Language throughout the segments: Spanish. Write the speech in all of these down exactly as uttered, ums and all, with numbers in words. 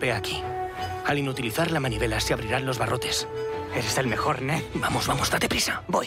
golpea aquí. Al inutilizar la manivela se abrirán los barrotes. Eres el mejor, Ned. Vamos, vamos, date prisa. Voy.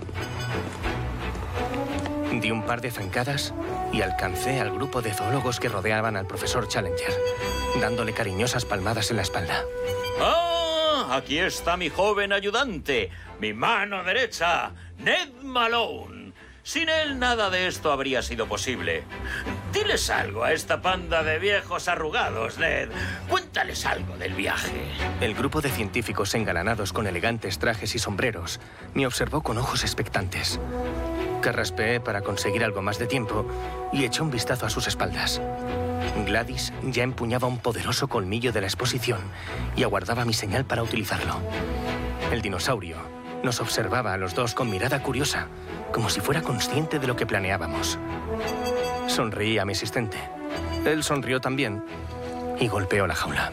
Di un par de zancadas y alcancé al grupo de zoólogos que rodeaban al profesor Challenger, dándole cariñosas palmadas en la espalda. ¡Ah! Aquí está mi joven ayudante, mi mano derecha, Ned Malone. Sin él nada de esto habría sido posible. Diles algo a esta panda de viejos arrugados, Ned. Cuéntales algo del viaje. El grupo de científicos engalanados con elegantes trajes y sombreros me observó con ojos expectantes. Carraspeé para conseguir algo más de tiempo y eché un vistazo a sus espaldas. Gladys ya empuñaba un poderoso colmillo de la exposición y aguardaba mi señal para utilizarlo. El dinosaurio nos observaba a los dos con mirada curiosa, como si fuera consciente de lo que planeábamos. Sonreí a mi asistente. Él sonrió también y golpeó la jaula.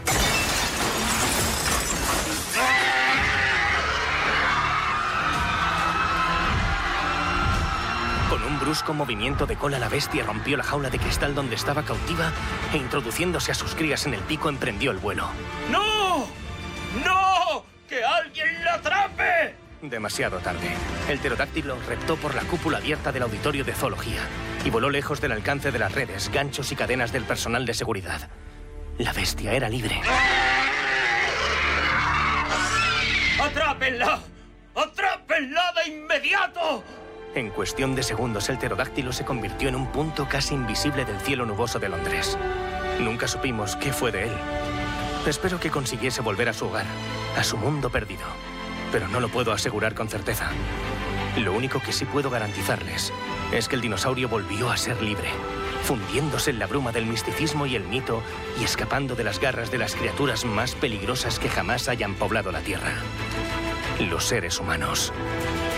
Con un brusco movimiento de cola, la bestia rompió la jaula de cristal donde estaba cautiva e, introduciéndose a sus crías en el pico, emprendió el vuelo. ¡No! ¡No! ¡Que alguien la atrape! Demasiado tarde. El pterodáctilo reptó por la cúpula abierta del auditorio de zoología y voló lejos del alcance de las redes, ganchos y cadenas del personal de seguridad. La bestia era libre. ¡Atrápenla! ¡Atrápenla de inmediato! En cuestión de segundos, el pterodáctilo se convirtió en un punto casi invisible del cielo nuboso de Londres. Nunca supimos qué fue de él. Espero que consiguiese volver a su hogar, a su mundo perdido. Pero no lo puedo asegurar con certeza. Lo único que sí puedo garantizarles es que el dinosaurio volvió a ser libre, fundiéndose en la bruma del misticismo y el mito y escapando de las garras de las criaturas más peligrosas que jamás hayan poblado la Tierra: los seres humanos.